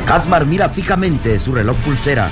Casmar mira fijamente su reloj pulsera.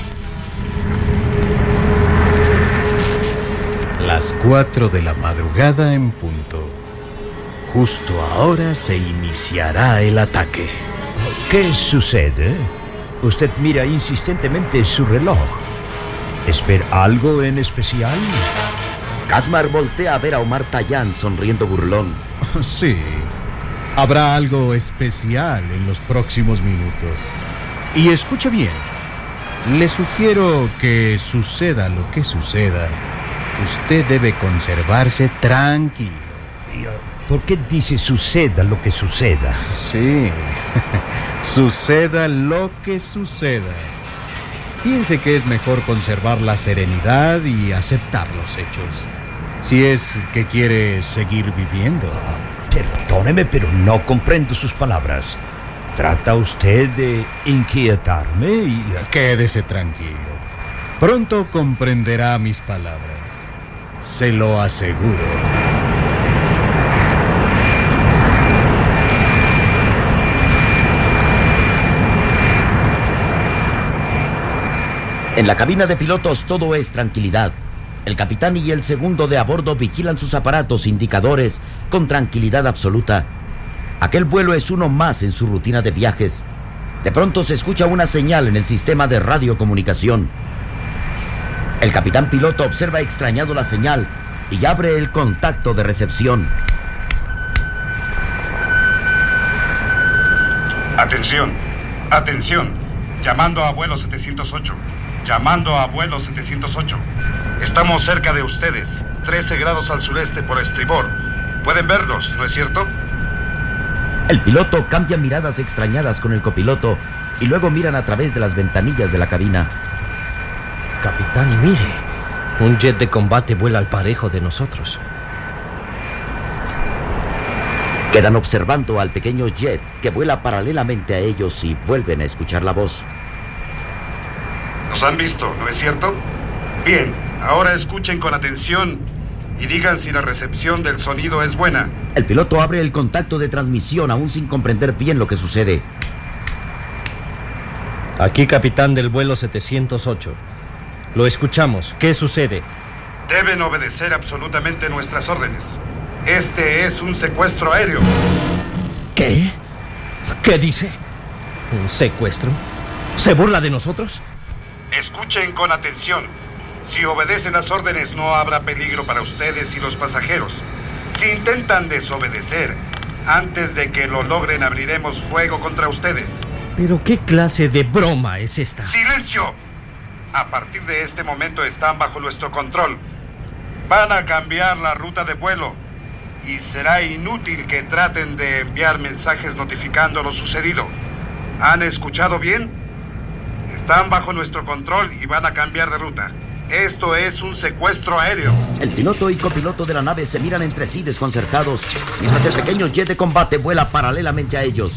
Las 4 de la madrugada en punto. Justo ahora se iniciará el ataque. ¿Qué sucede? Usted mira insistentemente su reloj. ¿Espera algo en especial? Casmar voltea a ver a Omar Tallán sonriendo burlón. Sí, habrá algo especial en los próximos minutos. Y escuche bien, le sugiero que suceda lo que suceda, usted debe conservarse tranquilo. ¿Por qué dice suceda lo que suceda? Sí, suceda lo que suceda. Piense que es mejor conservar la serenidad y aceptar los hechos, si es que quiere seguir viviendo. Perdóneme, pero no comprendo sus palabras. ¿Trata usted de inquietarme? Quédese tranquilo. Pronto comprenderá mis palabras. Se lo aseguro. En la cabina de pilotos todo es tranquilidad. El capitán y el segundo de a bordo vigilan sus aparatos indicadores con tranquilidad absoluta. Aquel vuelo es uno más en su rutina de viajes. De pronto se escucha una señal en el sistema de radiocomunicación. El capitán piloto observa extrañado la señal y abre el contacto de recepción. Atención, atención. Llamando a vuelo 708. Llamando a vuelo 708. Estamos cerca de ustedes, 13 grados al sureste por estribor. Pueden vernos, ¿no es cierto? El piloto cambia miradas extrañadas con el copiloto y luego miran a través de las ventanillas de la cabina. Capitán, mire, un jet de combate vuela al parejo de nosotros. Quedan observando al pequeño jet que vuela paralelamente a ellos y vuelven a escuchar la voz. Nos han visto, ¿no es cierto? Bien, ahora escuchen con atención y digan si la recepción del sonido es buena. El piloto abre el contacto de transmisión aún sin comprender bien lo que sucede. Aquí, capitán del vuelo 708. Lo escuchamos. ¿Qué sucede? Deben obedecer absolutamente nuestras órdenes. Este es un secuestro aéreo. ¿Qué? ¿Qué dice? ¿Un secuestro? ¿Se burla de nosotros? Escuchen con atención. Si obedecen las órdenes no habrá peligro para ustedes y los pasajeros. Si intentan desobedecer, antes de que lo logren abriremos fuego contra ustedes. ¿Pero qué clase de broma es esta? ¡Silencio! A partir de este momento están bajo nuestro control. Van a cambiar la ruta de vuelo y será inútil que traten de enviar mensajes notificando lo sucedido. ¿Han escuchado bien? Están bajo nuestro control y van a cambiar de ruta. Esto es un secuestro aéreo. El piloto y copiloto de la nave se miran entre sí desconcertados, mientras el pequeño jet de combate vuela paralelamente a ellos.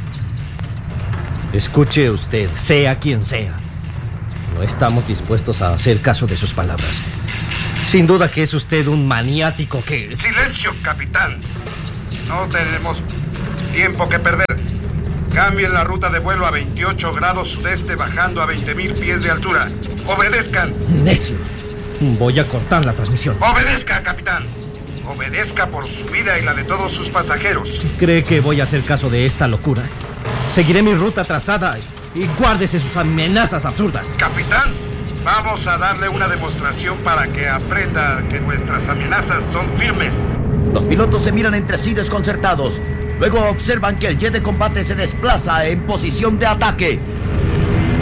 Escuche usted, sea quien sea. No estamos dispuestos a hacer caso de sus palabras. Sin duda que es usted un maniático que... ¡Silencio, capitán! No tenemos tiempo que perder. Cambien la ruta de vuelo a 28 grados sudeste bajando a 20.000 pies de altura. ¡Obedezcan! ¡Necio! Voy a cortar la transmisión. ¡Obedezca, capitán! Obedezca por su vida y la de todos sus pasajeros. ¿Cree que voy a hacer caso de esta locura? Seguiré mi ruta trazada y guárdese sus amenazas absurdas. Capitán, vamos a darle una demostración para que aprenda que nuestras amenazas son firmes. Los pilotos se miran entre sí desconcertados. Luego observan que el jet de combate se desplaza en posición de ataque.